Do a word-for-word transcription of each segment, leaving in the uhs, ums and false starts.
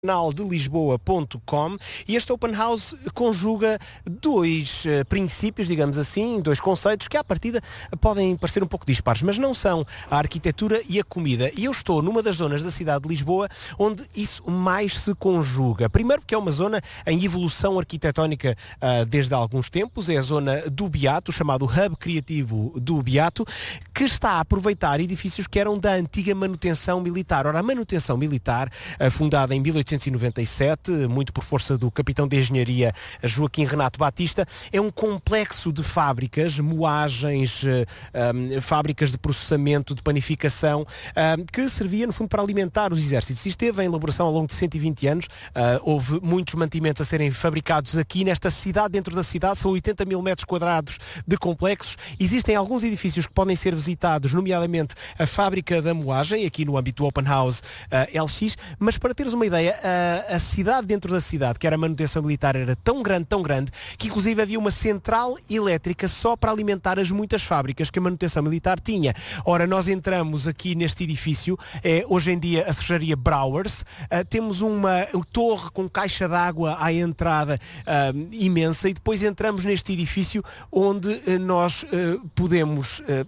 Canal de Lisboa ponto com, e este Open House conjuga dois uh, princípios, digamos assim, dois conceitos que à partida podem parecer um pouco dispares, mas não são: a arquitetura e a comida. E eu estou numa das zonas da cidade de Lisboa onde isso mais se conjuga. Primeiro porque é uma zona em evolução arquitetónica uh, desde há alguns tempos, é a zona do Beato, o chamado Hub Criativo do Beato, que está a aproveitar edifícios que eram da antiga manutenção militar. Ora, a manutenção militar, uh, fundada em mil oitocentos e noventa e sete, muito por força do capitão de engenharia Joaquim Renato Batista, é um complexo de fábricas, moagens, um, fábricas de processamento, de panificação, um, que servia no fundo para alimentar os exércitos. E esteve em elaboração ao longo de cento e vinte anos, uh, houve muitos mantimentos a serem fabricados aqui nesta cidade, dentro da cidade, são oitenta mil metros quadrados de complexos. Existem alguns edifícios que podem ser visitados, nomeadamente a fábrica da moagem, aqui no âmbito do Open House uh, L X, mas para teres uma ideia, A, a cidade dentro da cidade, que era a manutenção militar, era tão grande, tão grande, que inclusive havia uma central elétrica só para alimentar as muitas fábricas que a manutenção militar tinha. Ora, nós entramos aqui neste edifício, é hoje em dia a cervejaria Brauers, uh, temos uma torre com caixa d'água à entrada uh, imensa, e depois entramos neste edifício onde uh, nós uh, podemos... Uh,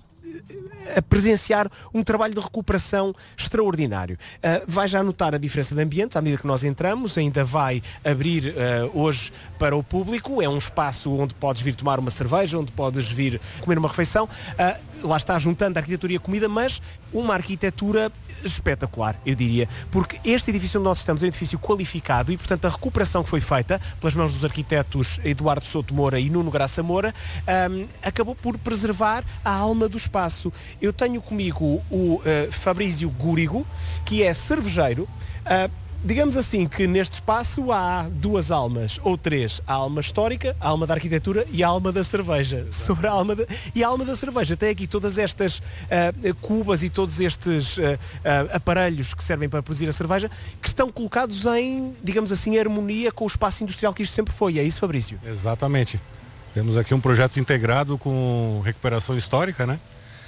a presenciar um trabalho de recuperação extraordinário. Uh, vai já notar a diferença de ambientes à medida que nós entramos, ainda vai abrir uh, hoje para o público, é um espaço onde podes vir tomar uma cerveja, onde podes vir comer uma refeição, uh, lá está juntando a arquitetura e a comida, mas uma arquitetura espetacular, eu diria, porque este edifício onde nós estamos é um edifício qualificado e, portanto, a recuperação que foi feita pelas mãos dos arquitetos Eduardo Souto Moura e Nuno Graça Moura um, acabou por preservar a alma do espaço. Eu tenho comigo o uh, Fabrício Gúrigo, que é cervejeiro. Uh, digamos assim que neste espaço há duas almas, ou três: a alma histórica, a alma da arquitetura e a alma da cerveja. Sobre a alma de... E a alma da cerveja tem aqui todas estas uh, cubas e todos estes uh, uh, aparelhos que servem para produzir a cerveja, que estão colocados em, digamos assim, harmonia com o espaço industrial que isto sempre foi. É isso, Fabrício? Exatamente. Temos aqui um projeto integrado com recuperação histórica, né?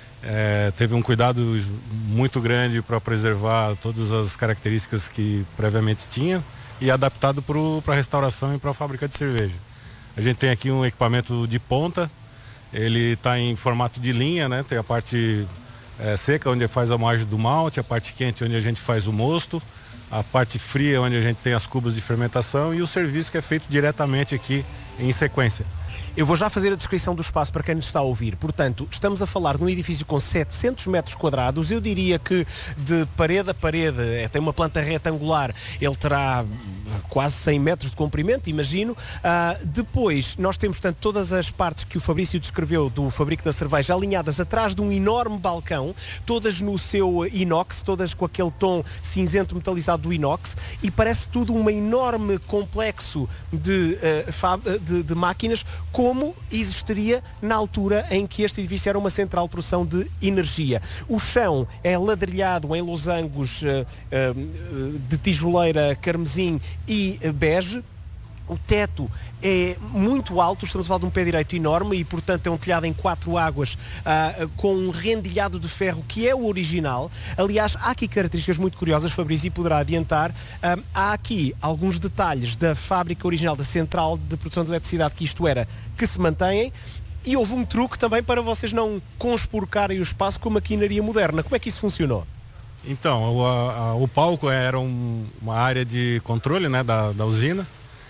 É, teve um cuidado muito grande para preservar todas as características que previamente tinha e adaptado para a restauração e para a fábrica de cerveja. A gente tem aqui um equipamento de ponta, ele está em formato de linha, né? Tem a parte é, seca onde faz a moagem do malte, a parte quente onde a gente faz o mosto, a parte fria onde a gente tem as cubas de fermentação e o serviço que é feito diretamente aqui em sequência. Eu vou já fazer a descrição do espaço para quem nos está a ouvir. Portanto, estamos a falar de um edifício com setecentos metros quadrados. Eu diria que de parede a parede, é, tem uma planta retangular, ele terá quase cem metros de comprimento, imagino. Uh, depois, nós temos, portanto, todas as partes que o Fabrício descreveu do fabrico da cerveja alinhadas atrás de um enorme balcão, todas no seu inox, todas com aquele tom cinzento metalizado do inox, e parece tudo um enorme complexo de, uh, fab, de, de máquinas, como existiria na altura em que este edifício era uma central de produção de energia. O chão é ladrilhado em losangos uh, uh, de tijoleira carmesim e uh, bege. O teto é muito alto, estamos a falar de um pé direito enorme e, portanto, é um telhado em quatro águas uh, com um rendilhado de ferro que é o original. Aliás, há aqui características muito curiosas, Fabrício poderá adiantar. Uh, há aqui alguns detalhes da fábrica original, da central de produção de eletricidade que isto era, que se mantêm. E houve um truque também para vocês não conspurcarem o espaço com maquinaria moderna. Como é que isso funcionou? Então, o, a, o palco era um, uma área de controle, né, da, da usina.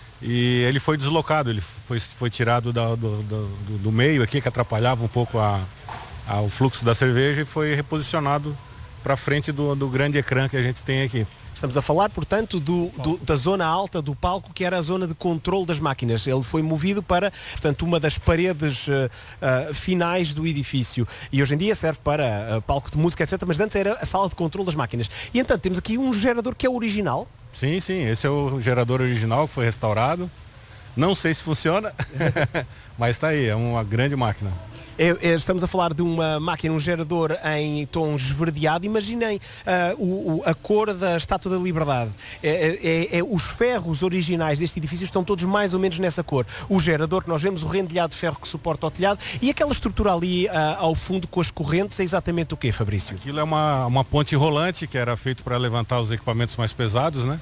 E ele foi deslocado, ele foi, foi tirado da, do, do, do meio aqui, que atrapalhava um pouco a, a, o fluxo da cerveja, e foi reposicionado para frente do, do grande ecrã que a gente tem aqui. Estamos a falar, portanto, do, do, da zona alta do palco, que era a zona de controle das máquinas. Ele foi movido para, portanto, uma das paredes uh, uh, finais do edifício. E hoje em dia serve para uh, palco de música, etcétera. Mas antes era a sala de controle das máquinas. E, entanto, temos aqui um gerador que é original. Sim, sim. Esse é o gerador original, foi restaurado. Não sei se funciona, mas está aí. É uma grande máquina. É, é, estamos a falar de uma máquina, um gerador em tom esverdeado. Imaginem uh, o, o, a cor da Estátua da Liberdade. É, é, é, os ferros originais deste edifício estão todos mais ou menos nessa cor. O gerador que nós vemos, o rendilhado de ferro que suporta o telhado, e aquela estrutura ali uh, ao fundo com as correntes, é exatamente o quê, Fabrício? Aquilo é uma, uma ponte rolante que era feito para levantar os equipamentos mais pesados, né?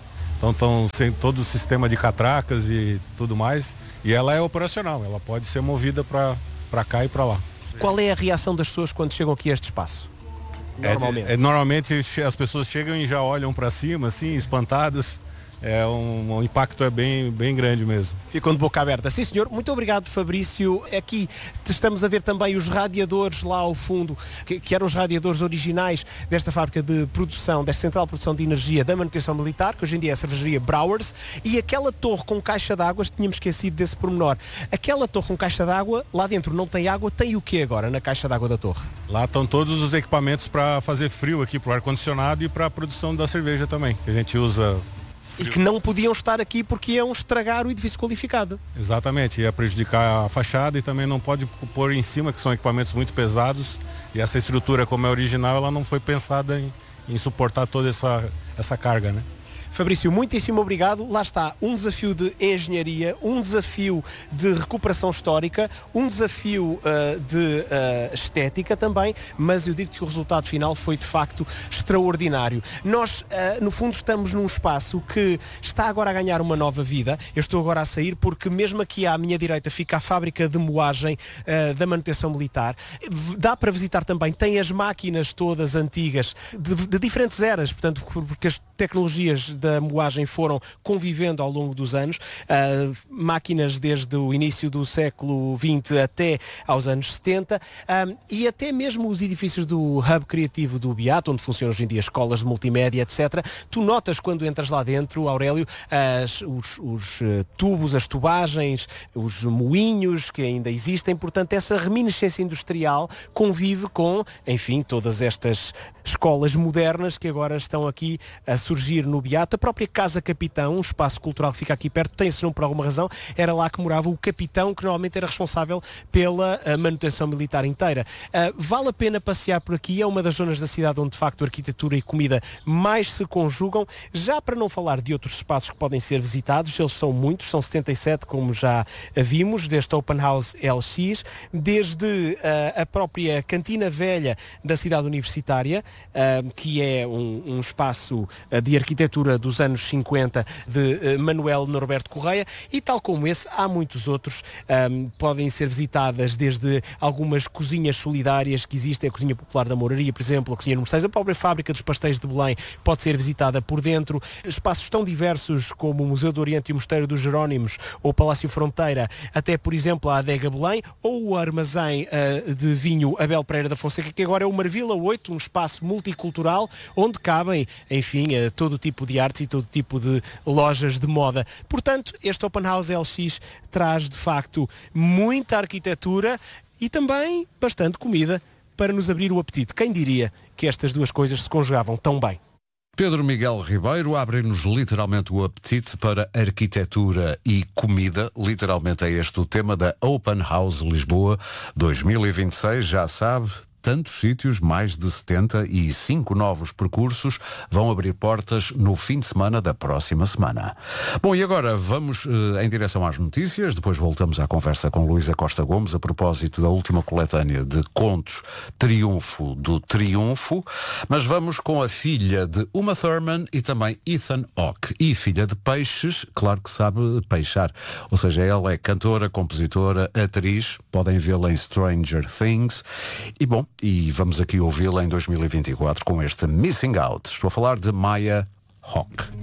Então estão sem todo o sistema de catracas e tudo mais. E ela é operacional, ela pode ser movida para cá e para lá. Qual é a reação das pessoas quando chegam aqui a este espaço? Normalmente, é, é, normalmente as pessoas chegam e já olham para cima, assim, espantadas. É um, um impacto é bem, bem grande mesmo. Ficam de boca aberta. Sim, senhor. Muito obrigado, Fabrício. Aqui estamos a ver também os radiadores lá ao fundo, que, que eram os radiadores originais desta fábrica de produção, desta central de produção de energia da manutenção militar, que hoje em dia é a cervejaria Browers, e aquela torre com caixa d'água, tínhamos esquecido desse pormenor. Aquela torre com caixa d'água, lá dentro não tem água, tem o quê agora na caixa d'água da torre? Lá estão todos os equipamentos para fazer frio aqui, para o ar-condicionado e para a produção da cerveja também, que a gente usa. E que não podiam estar aqui porque iam estragar o edifício qualificado. Exatamente, ia prejudicar a fachada e também não pode pôr em cima, que são equipamentos muito pesados, e essa estrutura, como é original, ela não foi pensada em, em suportar toda essa, essa carga, né? Fabrício, muitíssimo obrigado. Lá está, um desafio de engenharia, um desafio de recuperação histórica, um desafio uh, de uh, estética também, mas eu digo que o resultado final foi de facto extraordinário. Nós, uh, no fundo, estamos num espaço que está agora a ganhar uma nova vida. Eu estou agora a sair porque mesmo aqui à minha direita fica a fábrica de moagem uh, da manutenção militar. Dá para visitar também, tem as máquinas todas antigas, de, de diferentes eras, portanto, porque as tecnologias da moagem foram convivendo ao longo dos anos, uh, máquinas desde o início do século vinte até aos anos setenta, um, e até mesmo os edifícios do Hub Criativo do Beato, onde funcionam hoje em dia escolas de multimédia, etcétera. Tu notas quando entras lá dentro, Aurélio, as, os, os uh, tubos, as tubagens, os moinhos que ainda existem, portanto essa reminiscência industrial convive com, enfim, todas estas escolas modernas que agora estão aqui a surgir no Beato. A própria Casa Capitão, um espaço cultural que fica aqui perto, tem esse nome por alguma razão, era lá que morava o capitão, que normalmente era responsável pela uh, manutenção militar inteira. Uh, vale a pena passear por aqui, é uma das zonas da cidade onde de facto a arquitetura e comida mais se conjugam, já para não falar de outros espaços que podem ser visitados, eles são muitos, são setenta e sete, como já vimos, desde Open House L X, desde uh, a própria Cantina Velha da cidade universitária, Uh, que é um, um espaço uh, de arquitetura dos anos cinquenta de uh, Manuel Norberto Correia, e tal como esse há muitos outros. Um, podem ser visitadas desde algumas cozinhas solidárias que existem, a Cozinha Popular da Mouraria, por exemplo, a Cozinha número seis, a própria Fábrica dos Pastéis de Belém pode ser visitada por dentro, espaços tão diversos como o Museu do Oriente e o Mosteiro dos Jerónimos ou o Palácio Fronteira, até por exemplo a Adega Belém ou o armazém uh, de vinho Abel Pereira da Fonseca, que agora é o Marvila oito, um espaço multicultural onde cabem, enfim, todo tipo de artes e todo tipo de lojas de moda. Portanto, este Open House L X traz de facto muita arquitetura e também bastante comida para nos abrir o apetite. Quem diria que estas duas coisas se conjugavam tão bem? Pedro Miguel Ribeiro abre-nos literalmente o apetite para arquitetura e comida. Literalmente é este o tema da Open House Lisboa dois mil e vinte e seis, já sabe. Tantos sítios, mais de setenta e cinco novos percursos vão abrir portas no fim de semana da próxima semana. Bom, e agora vamos uh, em direção às notícias, depois voltamos à conversa com Luísa Costa Gomes a propósito da última coletânea de contos Triunfo do Triunfo, mas vamos com a filha de Uma Thurman e também Ethan Hawke, e filha de peixes, claro que sabe peixar, ou seja, ela é cantora, compositora, atriz, podem vê-la em Stranger Things, e bom, e vamos aqui ouvi-la em dois mil e vinte e quatro com este Missing Out. Estou a falar de Maya Hawke.